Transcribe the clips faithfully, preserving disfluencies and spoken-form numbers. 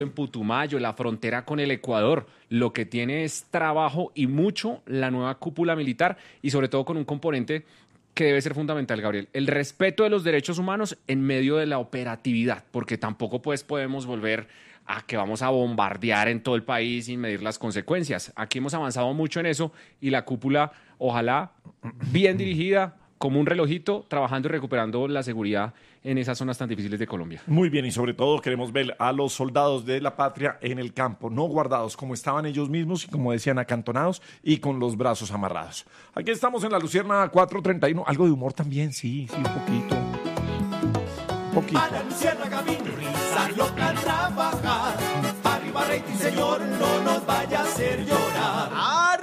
en Putumayo, la frontera con el Ecuador. Lo que tiene es trabajo y mucho la nueva cúpula militar y sobre todo con un componente que debe ser fundamental, Gabriel, el respeto de los derechos humanos en medio de la operatividad, porque tampoco pues podemos volver a que vamos a bombardear en todo el país sin medir las consecuencias. Aquí hemos avanzado mucho en eso y la cúpula, ojalá bien dirigida, como un relojito, trabajando y recuperando la seguridad en esas zonas tan difíciles de Colombia. Muy bien, y sobre todo queremos ver a los soldados de la patria en el campo, no guardados como estaban ellos mismos y como decían, acantonados y con los brazos amarrados. Aquí estamos en la Lucierna cuatro treinta y uno, algo de humor también, sí, sí, un poquito. Un poquito. A la Luciérnaga vino risa loca a trabajar. Arriba rating, señor, no nos vaya a hacer llorar.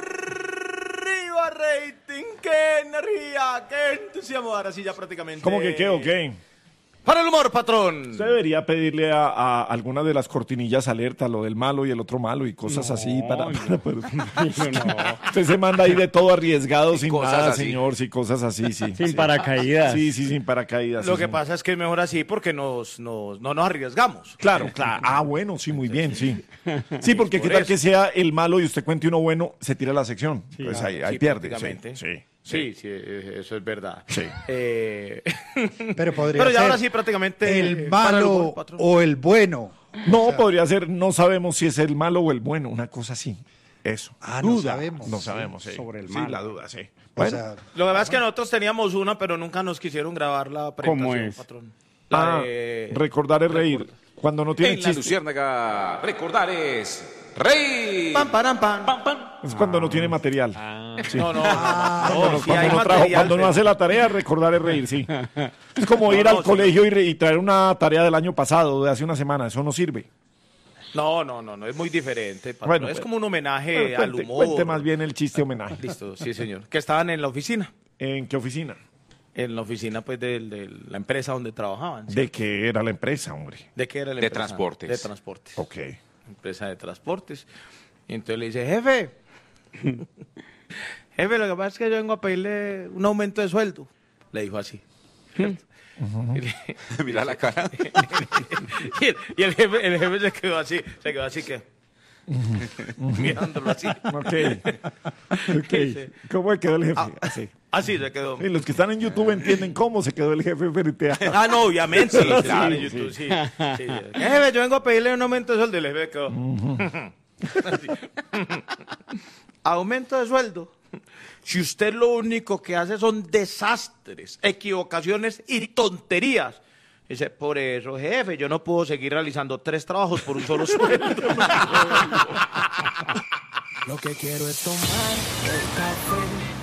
Arriba rating, qué energía, qué entusiasmo. Ahora sí ya prácticamente. ¿Cómo que qué o qué? Para el humor, patrón. Usted debería pedirle a, a alguna de las cortinillas alerta, lo del malo y el otro malo y cosas No, así para... no. para- No. Usted se manda ahí de todo arriesgado, sin cosas nada, así. señor, sí, cosas así, sí. Sin sí. paracaídas. Sí, sí, sin paracaídas. Lo sí, que sí. pasa es que es mejor así porque nos, nos, no nos arriesgamos. Claro, claro. Ah, bueno, sí, muy bien, sí. Sí, porque Por qué tal eso. que sea el malo y usted cuente uno bueno, se tira la sección. Pues ahí, ahí Sí, pierde. prácticamente. Sí, sí. Sí, sí, eh, eso es verdad. Sí. Eh, Pero podría Pero ya ser ahora sí prácticamente... el eh, para malo humor, patrón. o el bueno. No, podría ser, no sabemos si es el malo o el bueno, una cosa así. Eso. Ah, no Duda. sabemos. No sabemos, sí. Sobre el Sí, malo. la duda, sí. O Bueno, sea, Lo que pasa es que nosotros teníamos una, pero nunca nos quisieron grabar la presentación, ¿Cómo es? patrón. La ah, de- recordar es reír. Cuando no tiene En la chiste, Luciérnaga, recordar es rey. Pam, param, pam. es cuando no tiene material. Sí. No, no, Ah, no, Cuando, sí cuando hay no, trajo- material, cuando no pero- hace la tarea, recordar es reír, sí. Es como No, ir no, al sí. colegio y, re- y traer una tarea del año pasado, de hace una semana. Eso no sirve. No, no, no, no, es muy diferente, patrón. Bueno, es pues, como un homenaje Bueno, al cuente, humor. cuente más bien el chiste homenaje. Listo, sí, señor. Que estaban en la oficina. ¿En qué oficina? En la oficina, pues, de, de la empresa donde trabajaban. ¿sí? ¿De qué era la empresa, hombre? ¿De qué era la De empresa? transportes. De transportes. Ok. Empresa de transportes. Y entonces le dice, jefe, jefe, lo que pasa es que yo vengo a pedirle un aumento de sueldo. Le dijo así. Mira la cara. y el, y el jefe, el jefe se quedó así, se quedó así que... mirándolo así. Ok. Ok. ¿Cómo quedó el jefe? Así. Así se quedó. Y los que están en YouTube entienden cómo se quedó el jefe frente a... Ah, no, obviamente. Sí, claro, en YouTube, sí. sí. Jefe, yo vengo a pedirle un aumento de sueldo. Y el jefe quedó. Así. Aumento de sueldo. Si usted lo único que hace son desastres, equivocaciones y tonterías. Dice, por eso, jefe, yo no puedo seguir realizando tres trabajos por un solo sueldo. Lo que quiero es tomar el café